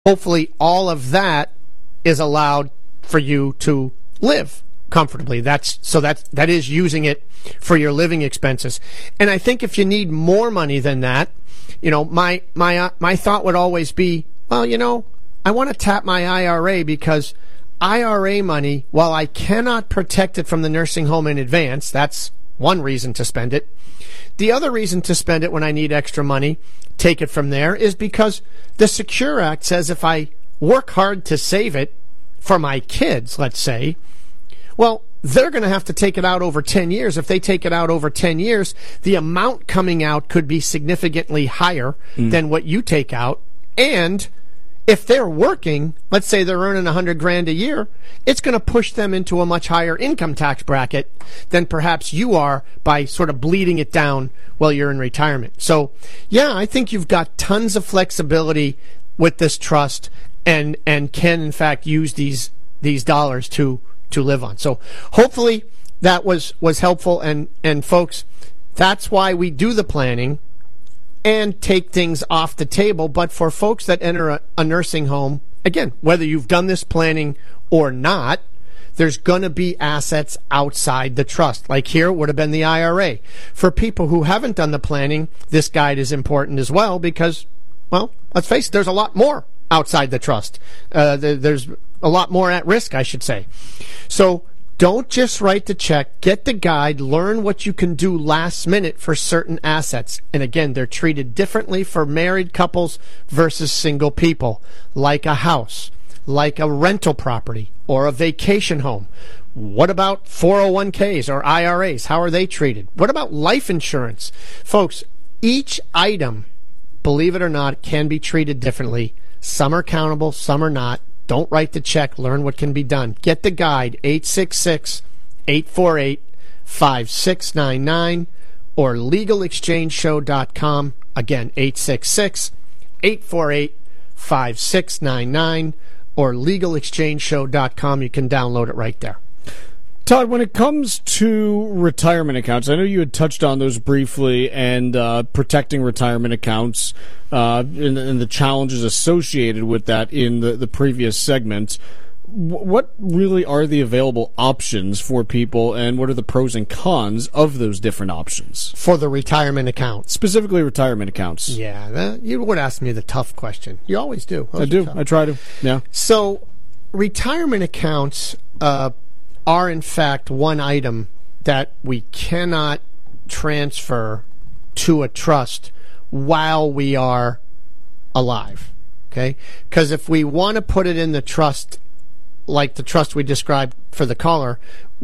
hopefully all of that is allowed for you to live comfortably. That is using it for your living expenses. And I think if you need more money than that, my thought would always be, well, I want to tap my IRA, because IRA money, while I cannot protect it from the nursing home in advance, that's one reason to spend it. The other reason to spend it when I need extra money, take it from there, is because the Secure Act says if I work hard to save it for my kids, let's say, well, they're going to have to take it out over 10 years. If they take it out over 10 years, the amount coming out could be significantly higher than what you take out. And if they're working, let's say they're earning $100,000 a year, it's going to push them into a much higher income tax bracket than perhaps you are by sort of bleeding it down while you're in retirement. So, yeah, I think you've got tons of flexibility with this trust, and can in fact use these dollars to live on. So hopefully that was helpful, and folks, that's why we do the planning and take things off the table. But for folks that enter a nursing home, again, whether you've done this planning or not, there's going to be assets outside the trust. Like here would have been the IRA. For people who haven't done the planning, this guide is important as well, because, well, let's face it, there's a lot more outside the trust. There's a lot more at risk, I should say. So don't just write the check. Get the guide. Learn what you can do last minute for certain assets. And again, they're treated differently for married couples versus single people, like a house, like a rental property, or a vacation home. What about 401ks or IRAs? How are they treated? What about life insurance? Folks, each item, believe it or not, can be treated differently. Some are countable, some are not. Don't write the check. Learn what can be done. Get the guide, 866-848-5699 or LegalExchangeShow.com. Again, 866-848-5699 or LegalExchangeShow.com. You can download it right there. Todd, when it comes to retirement accounts, I know you had touched on those briefly, and protecting retirement accounts and the challenges associated with that in the previous segment. What really are the available options for people, and what are the pros and cons of those different options? For the retirement account. Specifically retirement accounts. Yeah, you would ask me the tough question. You always do. I do. I try to. Yeah. So retirement accounts are in fact one item that we cannot transfer to a trust while we are alive, okay? Because if we want to put it in the trust, like the trust we described for the caller,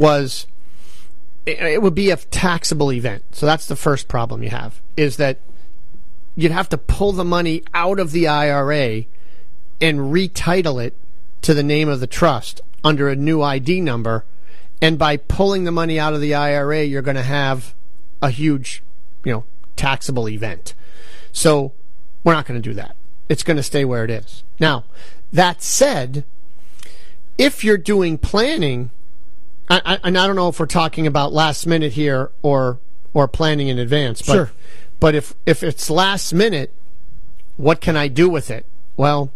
it would be a taxable event. So that's the first problem you have, is that you'd have to pull the money out of the IRA and retitle it to the name of the trust under a new ID number, and by pulling the money out of the IRA, you're going to have a huge, taxable event. So we're not going to do that. It's going to stay where it is. Now, that said, if you're doing planning, and I don't know if we're talking about last minute here or planning in advance, but sure. But if it's last minute, what can I do with it? Well,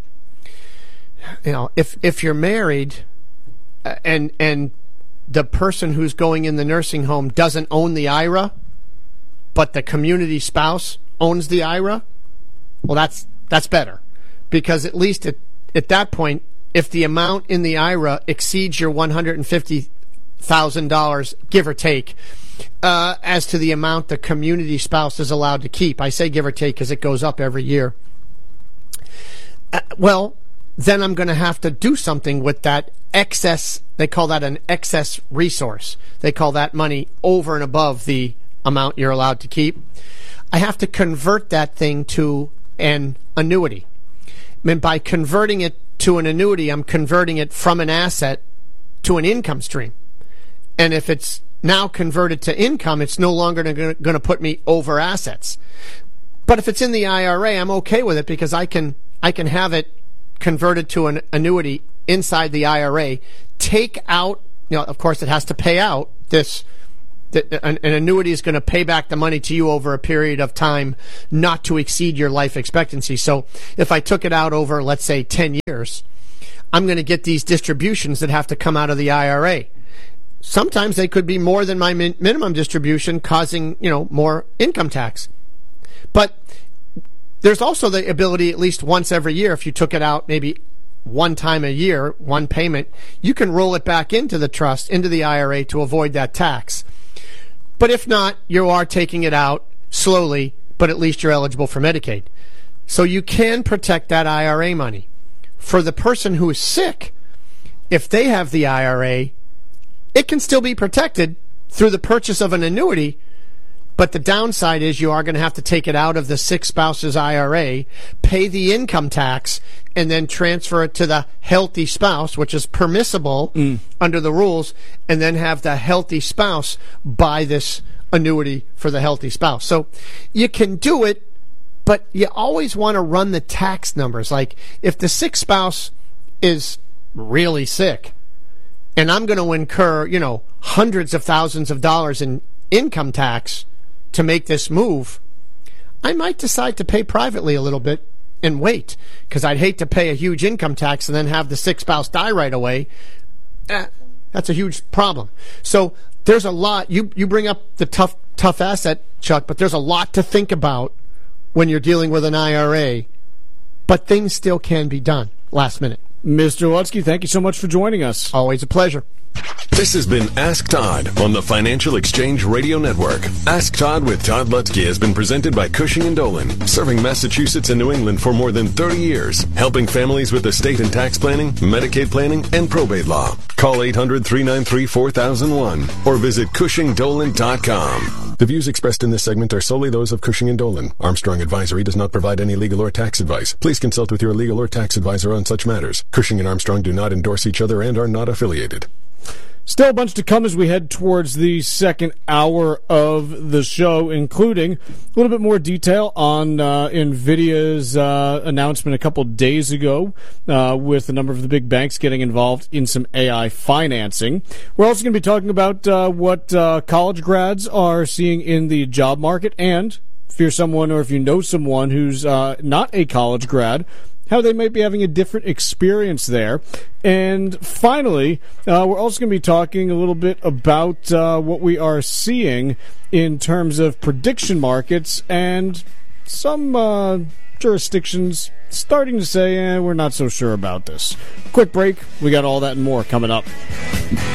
if you're married and the person who's going in the nursing home doesn't own the IRA, but the community spouse owns the IRA, well, that's better, because at least at that point, if the amount in the IRA exceeds your $150,000, give or take, as to the amount the community spouse is allowed to keep, I say give or take because it goes up every year, well, then I'm going to have to do something with that excess. They call that an excess resource. They call that money over and above the amount you're allowed to keep. I have to convert that thing to an annuity. I mean, by converting it to an annuity, I'm converting it from an asset to an income stream. And if it's now converted to income, it's no longer going to put me over assets. But if it's in the IRA, I'm okay with it, because I can have it converted to an annuity inside the IRA, take out, of course it has to pay out this An annuity is going to pay back the money to you over a period of time not to exceed your life expectancy. So if I took it out over, let's say, 10 years, I'm going to get these distributions that have to come out of the IRA. Sometimes they could be more than my minimum distribution, causing, more income tax. But there's also the ability, at least once every year, if you took it out maybe one time a year, one payment, you can roll it back into the trust, into the IRA, to avoid that tax. But if not, you are taking it out slowly, but at least you're eligible for Medicaid. So you can protect that IRA money. For the person who is sick, if they have the IRA, it can still be protected through the purchase of an annuity, but the downside is you are going to have to take it out of the sick spouse's IRA, pay the income tax, and then transfer it to the healthy spouse, which is permissible under the rules, and then have the healthy spouse buy this annuity for the healthy spouse. So you can do it, but you always want to run the tax numbers. Like if the sick spouse is really sick, and I'm going to incur, hundreds of thousands of dollars in income tax to make this move, I might decide to pay privately a little bit and wait, because I'd hate to pay a huge income tax and then have the sick spouse die right away. That's a huge problem. So there's a lot. You bring up the tough asset, Chuck, but there's a lot to think about when you're dealing with an IRA. But things still can be done last minute. Mr. Lutsky, thank you so much for joining us. Always a pleasure. This has been Ask Todd on the Financial Exchange Radio Network. Ask Todd with Todd Lutsky has been presented by Cushing & Dolan, serving Massachusetts and New England for more than 30 years, helping families with estate and tax planning, Medicaid planning, and probate law. Call 800-393-4001 or visit CushingDolan.com. The views expressed in this segment are solely those of Cushing & Dolan. Armstrong Advisory does not provide any legal or tax advice. Please consult with your legal or tax advisor on such matters. Cushing and Armstrong do not endorse each other and are not affiliated. Still a bunch to come as we head towards the second hour of the show, including a little bit more detail on NVIDIA's announcement a couple days ago with a number of the big banks getting involved in some AI financing. We're also going to be talking about what college grads are seeing in the job market, and if you're someone or if you know someone who's not a college grad, how they might be having a different experience there. And finally, we're also going to be talking a little bit about what we are seeing in terms of prediction markets and some jurisdictions starting to say, we're not so sure about this. Quick break. We got all that and more coming up.